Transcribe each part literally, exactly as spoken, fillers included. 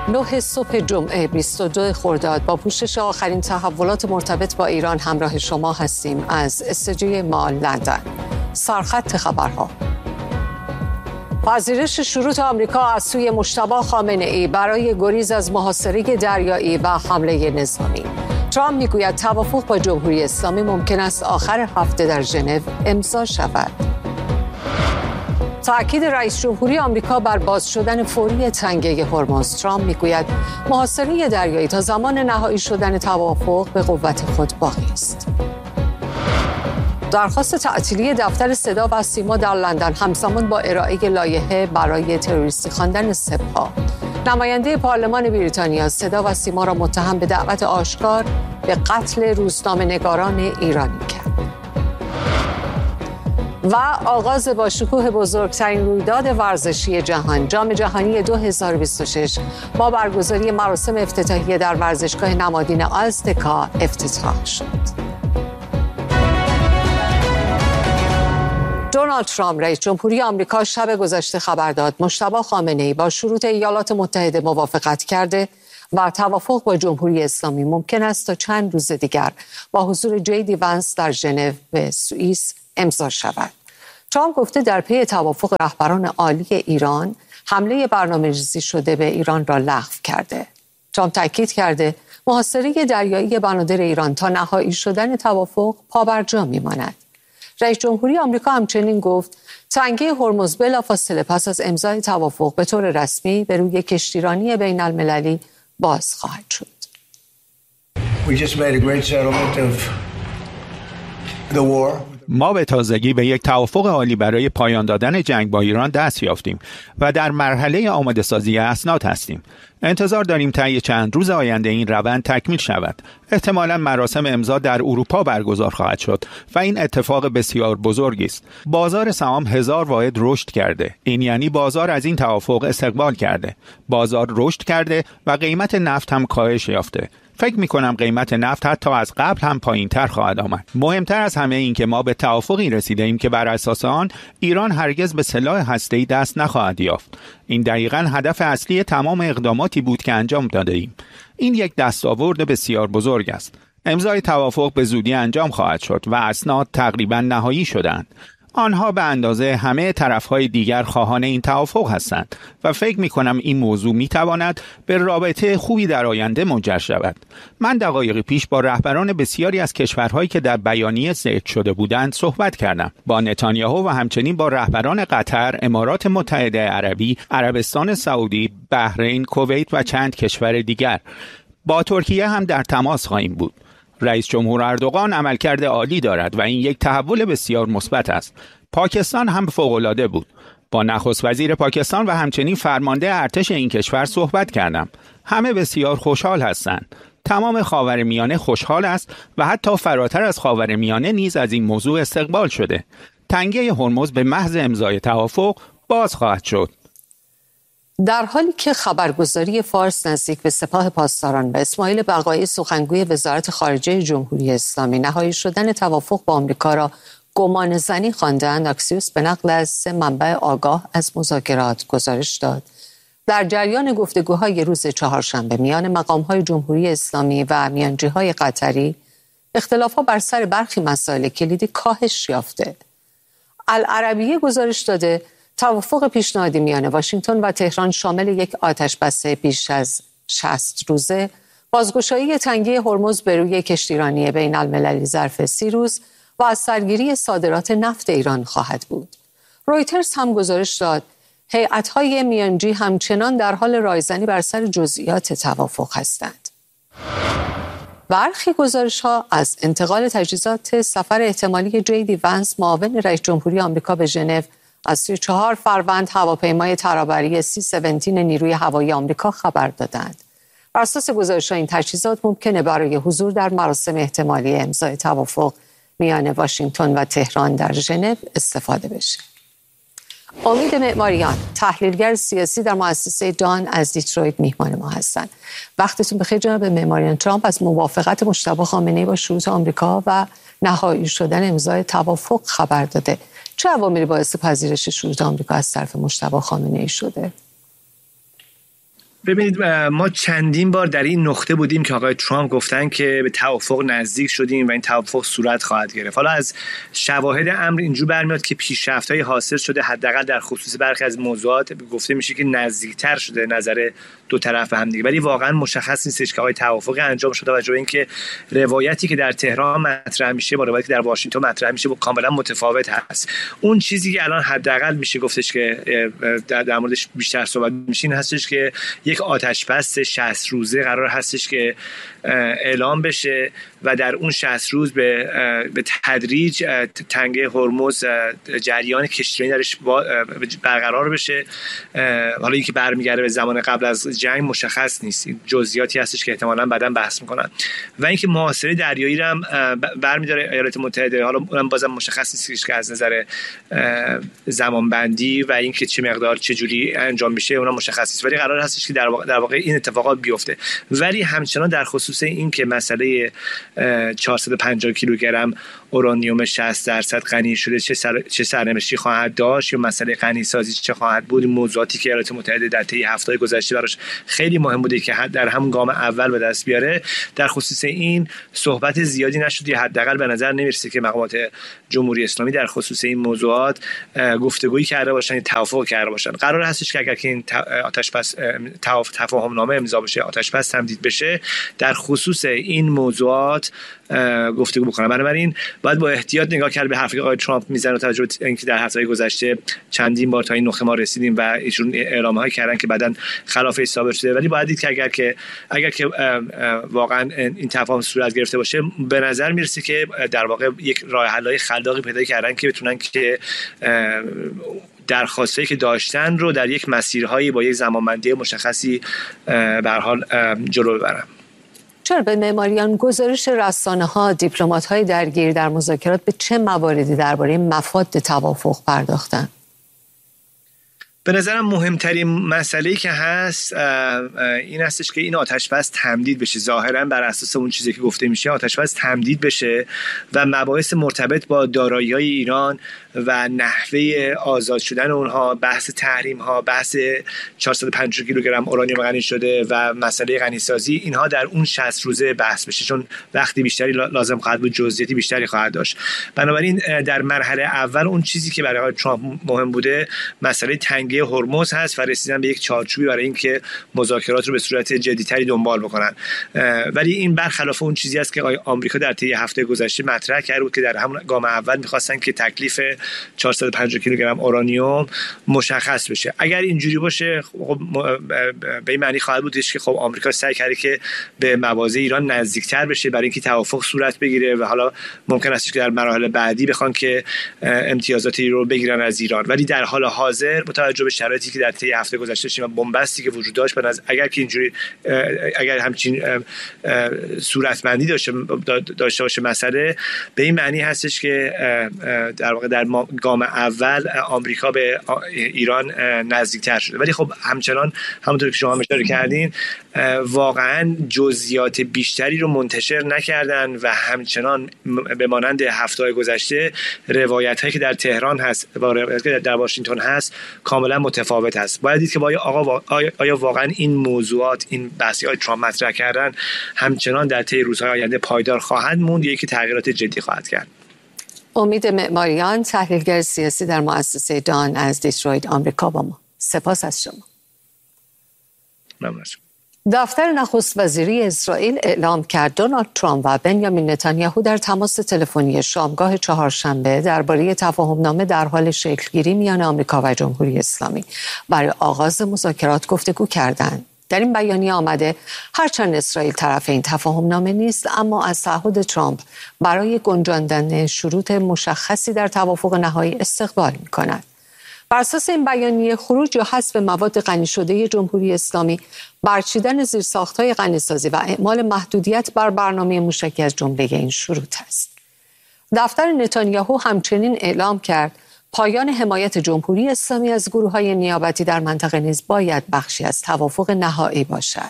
نه صبح جمعه بیست و دو خرداد با پوشش آخرین تحولات مرتبط با ایران همراه شما هستیم از استودیوی ما لندن. سرخط خبرها: پذیرش شروط آمریکا از سوی مجتبی خامنه‌ای برای گریز از محاصره دریایی و حمله نظامی. ترامپ میگوید توافق با جمهوری اسلامی ممکن است آخر هفته در ژنو امضا شود. تأکید رئیس جمهوری آمریکا بر باز شدن فوری تنگه هرمز. ترامپ میگوید محاصره دریایی تا زمان نهایی شدن توافق به قوت خود باقی است. درخواست تعطیلی دفتر صدا و سیما در لندن همزمان با ارائه لایحه برای تروریستی خواندن سپاه. نماینده پارلمان بریتانیا صدا و سیما را متهم به دعوت آشکار به قتل روزنامه‌نگاران ایرانی کرد. و آغاز با شکوه بزرگترین رویداد ورزشی جهان، جام جهانی دو هزار و بیست و شش با برگزاری مراسم افتتاحیه در ورزشگاه نمادین آزتکا افتتاح شد. دونالد ترامپ رئیس جمهوری آمریکا شب گذشته خبر داد مجتبی خامنه‌ای با شروط ایالات متحده موافقت کرده و توافق با جمهوری اسلامی ممکن است تا چند روز دیگر با حضور جی دی ونس در ژنو به سوئیس امضا شود. ترامپ گفته در پی توافق رهبران عالی ایران حمله برنامه‌ریزی شده به ایران را لغو کرده. ترامپ تاکید کرده محاصره دریایی بنادر ایران تا نهایی شدن توافق پابرجا میماند. رئیس جمهوری آمریکا همچنین گفت تنگه هرمز بلافاصله پس از امضای توافق به طور رسمی به روی کشتیرانی بین المللی باز خواهد شد. We just made a great settlement of the war. ما به تازگی به یک توافق عالی برای پایان دادن جنگ با ایران دست یافتیم و در مرحله آماده سازی اسناد هستیم. انتظار داریم طی چند روز آینده این روند تکمیل شود. احتمالاً مراسم امضا در اروپا برگزار خواهد شد و این اتفاق بسیار بزرگی است. بازار سهام هزار واحد رشد کرده. این یعنی بازار از این توافق استقبال کرده. بازار رشد کرده و قیمت نفت هم کاهش یافته. فکر می کنم قیمت نفت حتی از قبل هم پایین تر خواهد آمد. مهمتر از همه این که ما به توافقی رسیده ایم که بر اساس آن ایران هرگز به سلاح هسته‌ای دست نخواهد یافت. این دقیقاً هدف اصلی تمام اقداماتی بود که انجام داده ایم. این یک دستاورد بسیار بزرگ است. امضای توافق به زودی انجام خواهد شد و اسناد تقریباً نهایی شدند. آنها به اندازه همه طرفهای دیگر خواهان این توافق هستند و فکر می کنم این موضوع می تواند به رابطه خوبی در آینده منجر شود. من دقایق پیش با رهبران بسیاری از کشورهایی که در بیانیه ذکر شده بودند صحبت کردم. با نتانیاهو و همچنین با رهبران قطر، امارات متحده عربی، عربستان سعودی، بحرین، کویت و چند کشور دیگر. با ترکیه هم در تماس خواهیم بود. رئیس جمهور اردوغان عملکرد عالی دارد و این یک تحول بسیار مثبت است. پاکستان هم فوق‌العاده بود. با نخست وزیر پاکستان و همچنین فرمانده ارتش این کشور صحبت کردم. همه بسیار خوشحال هستند. تمام خاورمیانه خوشحال است و حتی فراتر از خاورمیانه نیز از این موضوع استقبال شده. تنگه هرمز به محض امضای توافق باز خواهد شد. در حالی که خبرگزاری فارس نزدیک به سپاه پاسداران و اسماعیل بقایی سخنگوی وزارت خارجه جمهوری اسلامی نهایی شدن توافق با آمریکا را گمان زنی خواندند، اکسیوس به نقل از سه منبع آگاه از مذاکرات گزارش داد در جریان گفتگوهای روز چهارشنبه میان مقام‌های جمهوری اسلامی و میانجی‌های قطری اختلافات بر سر برخی مسائل کلیدی کاهش یافته. العربیه گزارش داده توافق پیشنهادی میان واشنگتن و تهران شامل یک آتش‌بس بیش از شصت روزه، بازگشایی تنگه هرمز به روی کشتیرانی بین المللی ظرف سی روز و از سرگیری صادرات نفت ایران خواهد بود. رویترز هم گزارش داد هیئت‌های میانجی همچنان در حال رایزنی بر سر جزئیات توافق هستند. برخی گزارش‌ها از انتقال تجهیزات سفر احتمالی جی دی ونس معاون رئیس جمهوری آمریکا به ژنو از سی و چهار فروند هواپیمای ترابری سی هفده نیروی هوایی آمریکا خبر دادند. بر اساس گزارش‌ها این تجهیزات ممکنه برای حضور در مراسم احتمالی امضای توافق میان واشنگتن و تهران در ژنو استفاده بشه. امید معماریان، تحلیلگر سیاسی در مؤسسه دان از دیترویت میهمان ما هستند. وقتتون بخیر جناب معماریان. ترامپ از موافقت مجتبی خامنه‌ای با شروط آمریکا و نهایی شدن امضای توافق خبر داده. چه عواملی باعث پذیرش شروط آمریکا از طرف مجتبی خامنه‌ای شده؟ ببینید ما چندین بار در این نقطه بودیم که آقای ترامپ گفتن که به توافق نزدیک شدیم و این توافق صورت خواهد گرفت. حالا از شواهد امر اینجور برمیاد که پیشرفت‌های حاصل شده، حداقل در خصوص برخی از موضوعات گفته میشه که نزدیکتر شده نظر دو طرف به هم دیگه، ولی واقعا مشخص نیستش که آقای توافقی انجام شده و جای اینکه روایتی که در تهران مطرح میشه با روایتی که در واشنگتن مطرح میشه کاملا متفاوت هست. اون چیزی که الان حداقل میشه گفتش که در, در موردش بیشتر صحبت میشه این هستش که یک آتش بس شصت روزه قرار هستش که اعلام بشه و در اون شصت روز به به تدریج تنگه هرمز جریان کشتیرانی درش برقرار بشه. حالا اینکه برمیگرده به زمان قبل از جنگ مشخص نیست، جزئیاتی هستش که احتمالاً بعداً بحث میکنن. و اینکه محاصره دریایی رو هم برمی‌داره ایالات متحده، حالا اونم بازم مشخص نیست که از نظر زمانبندی و اینکه چه مقدار چه جوری انجام میشه اونم مشخص نیست، ولی قرار هستش که در واقع در واقع این اتفاقات بیفته. ولی همچنان در خصوص این که مسئله چهارصد و پنجاه کیلوگرم اورانیوم شصت درصد غنی شده چه سر... چه سرنوشتی خواهد داشت یا مسئله غنی سازی چه خواهد بود، موضوعاتی که ایالات متحده در طی هفته‌های گذشته براش خیلی مهم بوده که در همون گام اول به دست بیاره، در خصوص این صحبت زیادی نشد یا حداقل به نظر نمیرسه که مقامات جمهوری اسلامی در خصوص این موضوعات گفتگویی کرده باشن، توافق کرده باشن. قرار هستش که اگر که این آتش بس تفاهم نامه امضا بشه، آتش بس تمدید بشه، در خصوص این موضوعات گفتگو بکنه. بنابراین باید با احتیاط نگاه کرد به حرفی که آقای ترامپ میزنه و توجه به اینکه در هفته‌های گذشته چندین بار تا این نقطه ما رسیدیم و ایشون اعلامه‌هایی کردن که بعداً خلافش ثابت شده. ولی باید دید که اگر که اگر که واقعاً این تفاهم صورت گرفته باشه، به نظر میرسه که در واقع یک راه حل‌های خلاقی پیدا کردن که بتونن که درخواستایی که داشتن رو در یک مسیرهایی با یک زمانبندی مشخصی به هر حال جلو ببرن. چرا به معماریان گزارش رسانه‌ها دیپلمات‌های درگیر در مذاکرات به چه مواردی درباره مفاد توافق پرداختند؟ به نظرم مهمترین مسئله‌ای که هست این هستش که این آتش بس تمدید بشه. ظاهراً بر اساس اون چیزی که گفته میشه آتش بس تمدید بشه و مباحث مرتبط با دارایی‌های ایران و نحوه آزاد شدن اونها، بحث تحریم ها، بحث چهارصد و پنجاه کیلوگرم اورانیوم غنی شده و مسئله غنی سازی، اینها در اون شصت روزه بحث بشه، چون وقتی بیشتری لازم خواهد بود، جزئیاتی بیشتری خواهد داشت. بنابراین در مرحله اول اون چیزی که برای ترامپ مهم بوده مسئله تنگه هرمز هست و رسیدن به یک چارچوبی برای اینکه مذاکرات رو به صورت جدی‌تری دنبال بکنن. ولی این برخلاف اون چیزی است که آمریکا در طی هفته گذشته مطرح کرده بود که در همون گام اول می‌خواستن که تکلیف چهارصد و پنجاه کیلوگرم اورانیوم مشخص بشه. اگر اینجوری باشه خب به این معنی خواهد بودش که خب آمریکا سعی کرده که به مواضع ایران نزدیکتر بشه برای اینکه توافق صورت بگیره و حالا ممکن است که در مراحل بعدی بخوان که امتیازاتی رو بگیرن از ایران. ولی در حال حاضر با توجه به شرایطی که در طی هفته گذشته شیم و بنبستی که وجود داشت، از اگر که اینجوری اگر همچین صورتمندی داشته داشته باشه مسئله، به این معنی هستش که در واقع در گام اول آمریکا به ایران نزدیکتر شده. ولی خب همچنان همونطور که شما اشاره کردین واقعا جزئیات بیشتری رو منتشر نکردن و همچنان به مانند هفته‌های گذشته روایت‌هایی که در تهران هست و روایت‌هایی که در واشنگتن هست کاملا متفاوت است. باید دید که آیا آقا آیا واقعا این موضوعات، این بحثی های ترامپ مطرح کردن همچنان در طی روزهای آینده پایدار خواهد موند یا اینکه تغییرات جدی خواهد کرد؟ امید معماریان، تحلیلگر سیاسی در مؤسسه دان از دیترویت آمریکا با ما. سپاس از شما. ممنون. دفتر نخست وزیری اسرائیل اعلام کرد دونالد ترامپ و بنیامین نتانیاهو در تماس تلفنی شامگاه چهارشنبه درباره تفاهم‌نامه در حال شکلگیری میان آمریکا و جمهوری اسلامی برای آغاز مذاکرات گفتگو کردند. در این بیانیه آمده هرچند اسرائیل طرف این تفاهم‌نامه نیست، اما از تعهد ترامپ برای گنجاندن شروط مشخصی در توافق نهایی استقبال می‌کند. بر اساس این بیانیه خروج یا حذف مواد غنی شده جمهوری اسلامی، برچیدن زیرساخت‌های غنیسازی و اعمال محدودیت بر برنامه موشکی از جمله این شروط است. دفتر نتانیاهو همچنین اعلام کرد پایان حمایت جمهوری اسلامی از گروه‌های نیابتی در منطقه نیز باید بخشی از توافق نهایی باشد.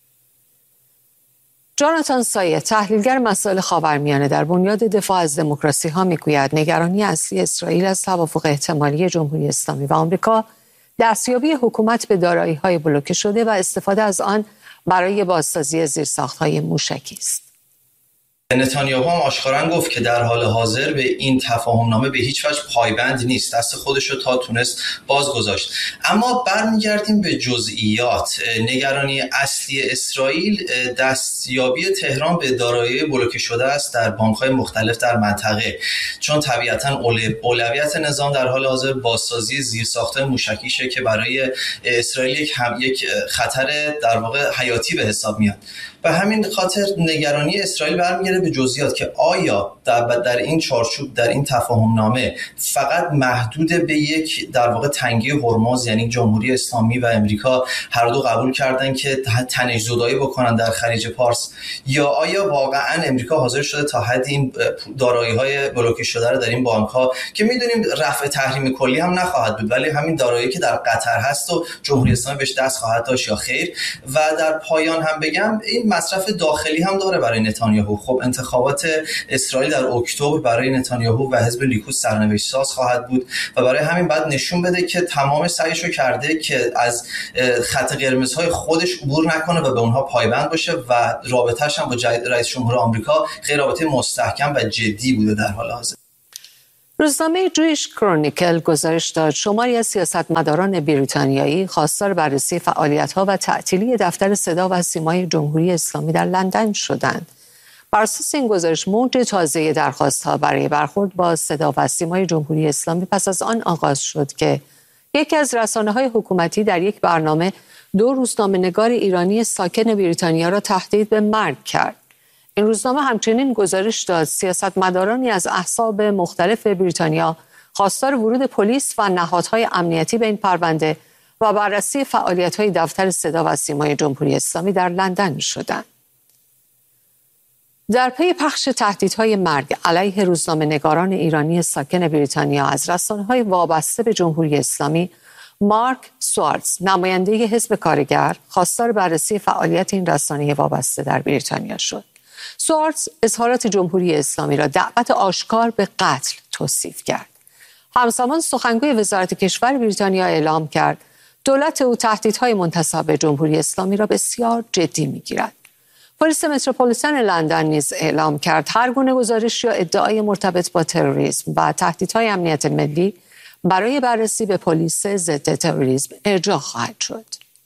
جاناتان سایه، تحلیلگر مسائل خاورمیانه در بنیاد دفاع از دموکراسی ها، میگوید نگرانی اصلی اسرائیل از توافق احتمالی جمهوری اسلامی و آمریکا دستیابی حکومت به دارایی‌های بلوکه شده و استفاده از آن برای بازسازی زیرساخت‌های موشکی است. نتانیاهو هم آشکارا گفت که در حال حاضر به این تفاهمنامه به هیچ وجه پایبند نیست، دست خودش رو تا تونست باز گذاشت. اما برمیگردیم به جزئیات. نگرانی اصلی اسرائیل دستیابی تهران به دارایی بلوکه شده است در بانک‌های مختلف در منطقه، چون طبیعتاً اولویت نظام در حال حاضر بازسازی زیرساخت‌های موشکیشه که برای اسرائیل یک هم یک خطر در واقع حیاتی به حساب میاد. به همین خاطر نگرانی اسرائیل برمیگرده به جزئیات که آیا در, در این چارچوب در این تفاهمنامه فقط محدود به یک در واقع تنگه هرمز، یعنی جمهوری اسلامی و امریکا هر دو قبول کردن که تنش‌زدایی بکنن در خلیج پارس، یا آیا واقعا امریکا حاضر شده تا حد این دارایی‌های بلوکه شده رو در این بانک‌ها که می‌دونیم رفع تحریم کلی هم نخواهد بود، ولی همین دارایی که در قطر هست و جمهوری اسلامی بهش دست خواهد داشت یا خیر؟ و در پایان هم بگم این مصرف داخلی هم داره برای نتانیاهو. خب انتخابات اسرائیل در اکتبر برای نتانیاهو و حزب لیکود سرنوشت ساز خواهد بود و برای همین بعد نشون بده که تمام سعیشو کرده که از خط قرمزهای خودش عبور نکنه و به اونها پایبند باشه و رابطه‌اش هم با رئیس جمهور آمریکا خیلی رابطه مستحکم و جدی بوده در حال حاضر. روزنامه جویش کرونیکل گزارش داد شماری از سیاستمداران بریتانیایی خواستار بررسی فعالیت‌ها و تعطیلی دفتر صدا و سیمای جمهوری اسلامی در لندن شدند. بر اساس این گزارش موج تازه درخواست‌ها برای برخورد با صدا و سیمای جمهوری اسلامی پس از آن آغاز شد که یکی از رسانه‌های حکومتی در یک برنامه دو روزنامه‌نگار ایرانی ساکن بریتانیا را تهدید به مرگ کرد. این روزنامه همچنین گزارش داد سیاستمدارانی از احزاب مختلف بریتانیا خواستار ورود پلیس و نهادهای امنیتی به این پرونده و بررسی فعالیت‌های دفتر صدا و سیمای جمهوری اسلامی در لندن شدند. در پی پخش تهدیدهای مرگ علیه روزنامه‌نگاران ایرانی ساکن بریتانیا از رسانه‌های وابسته به جمهوری اسلامی، مارک سوارتز نماینده حزب کارگر خواستار بررسی فعالیت این رسانه وابسته در بریتانیا شد. سوارتز اظهارات جمهوری اسلامی را دعوت آشکار به قتل توصیف کرد. همزمان سخنگوی وزارت کشور بریتانیا اعلام کرد دولت او تهدیدهای منتسب به جمهوری اسلامی را بسیار جدی می‌گیرد. پلیس متروپولیتن لندن نیز اعلام کرد هر گونه گزارش یا ادعای مرتبط با تروریسم و تهدیدهای امنیت ملی برای بررسی به پلیس ضد تروریسم ارجاع خواهد شد.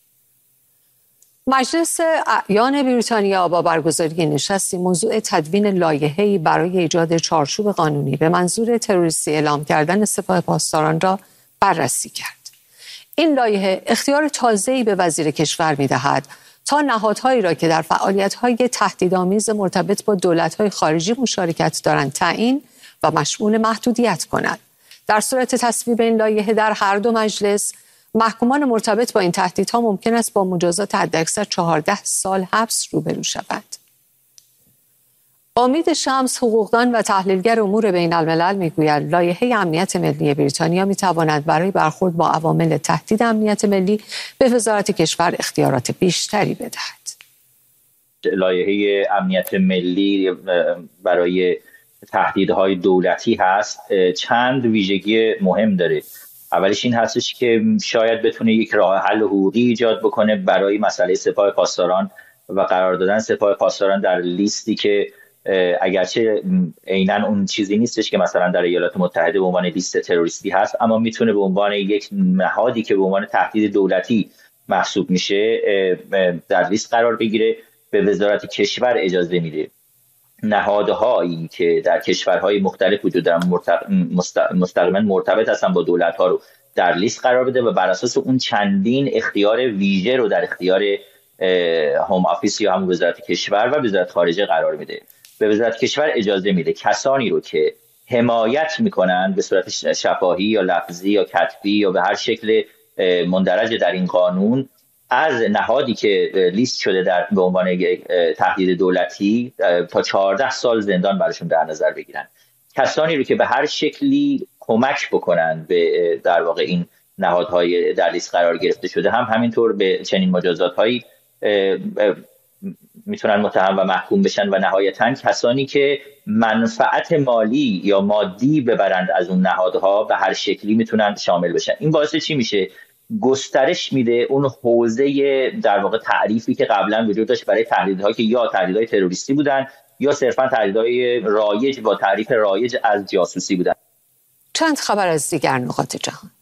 مجلس اعیان بریتانیا با برگزاری نشستی موضوع تدوین لایحه‌ای برای ایجاد چارچوب قانونی به منظور تروریستی اعلام کردن سپاه پاسداران را بررسی کرد. این لایحه اختیار تازه‌ای به وزیر کشور می‌دهد تا نهادهایی را که در فعالیت‌های تهدیدآمیز مرتبط با دولت‌های خارجی مشارکت دارند تعیین و مشمول محدودیت کند. در صورت تصویب این لایحه در هر دو مجلس، محکومان مرتبط با این تهدیدها ممکن است با مجازات حداکثر چهارده سال حبس روبرو شوند. امید شمس حقوقدان و تحلیلگر امور بین الملل میگوید لایحه امنیت ملی بریتانیا میتواند برای برخورد با عوامل تهدید امنیت ملی به وزارت کشور اختیارات بیشتری بدهد. لایحه امنیت ملی برای تهدیدهای دولتی هست، چند ویژگی مهم داره. اولیش این هستش که شاید بتونه یک راه حل حقوقی ایجاد بکنه برای مسئله سپاه پاسداران و قرار دادن سپاه پاسداران در لیستی که اگرچه عیناً اون چیزی نیستش که مثلا در ایالات متحده به عنوان لیست تروریستی هست، اما میتونه به عنوان یک نهادی که به عنوان تهدید دولتی محسوب میشه در لیست قرار بگیره. به وزارت کشور اجازه میده نهادهایی که در کشورهای مختلف وجود دارن مستقیما مرتبط هستن با دولت‌ها رو در لیست قرار بده و بر اساس اون چندین اختیار ویژه رو در اختیار هوم آفیس یا هم وزارت کشور و وزارت خارجه قرار میده. به وزارت کشور اجازه میده کسانی رو که حمایت میکنن به صورت شفاهی یا لفظی یا کتبی یا به هر شکل مندرج در این قانون از نهادی که لیست شده در به عنوان تهدید دولتی تا چهارده سال زندان براشون در نظر بگیرن. کسانی رو که به هر شکلی کمک بکنن به در واقع این نهادهای در لیست قرار گرفته شده هم همینطور به چنین مجازات‌هایی میتونن متهم و محکوم بشن و نهایتاً کسانی که منفعت مالی یا مادی ببرند از اون نهادها به هر شکلی میتونن شامل بشن. این باعث چی میشه؟ گسترش میده اون حوزه در واقع تعریفی که قبلا وجود داشت برای تهدیدهایی که یا تهدیدهای تروریستی بودن یا صرفا تهدیدهای رایج با تعریف رایج از جاسوسی بودن. چند خبر از دیگر نقاط جهان.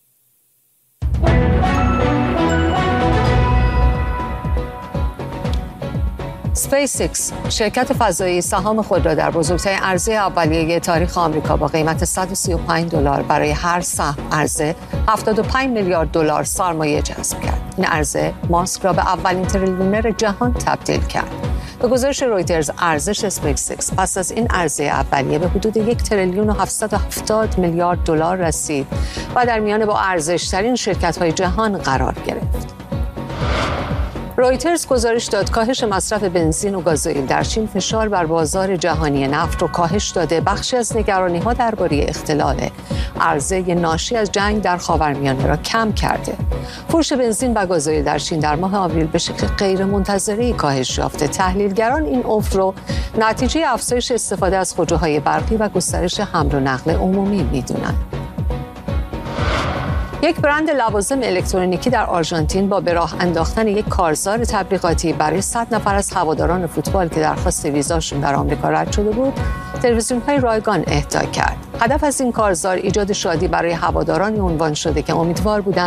اسپیس ایکس شرکت فضایی سهام خود را در بزرگترین عرضه اولیه تاریخ آمریکا با قیمت صد و سی و پنج دلار برای هر سهم عرضه هفتاد و پنج میلیارد دلار سرمایه جذب کرد. این عرضه ماسک را به اولین تریلیونر جهان تبدیل کرد. به گزارش رویترز ارزش اسپیس ایکس پس از این عرضه اولیه به حدود یک تریلیون و هفتصد و هفتاد میلیارد دلار رسید و در میان با ارزش‌ترین شرکت‌های جهان قرار گرفت. رویترز گزارش داد کاهش مصرف بنزین و گازوئیل در چین فشار بر بازار جهانی نفت رو کاهش داده، بخشی از نگرانی‌ها درباره اختلال عرضه ناشی از جنگ در خاورمیانه را کم کرده. فروش بنزین و گازوئیل در چین در ماه آوریل به شکل غیرمنتظره‌ای کاهش یافته. تحلیلگران این افت رو نتیجه افزایش استفاده از خودروهای برقی و گسترش حمل و نقل عمومی می‌دونند. یک برند لوازم الکترونیکی در آرژانتین با به راه انداختن یک کارزار تبلیغاتی برای صد نفر از هواداران فوتبال که درخواست ویزاشون در آمریکا رد شده بود، تلویزیون‌های رایگان اهدا کرد. هدف از این کارزار ایجاد شادی برای هوادارانی عنوان شده که امیدوار بودند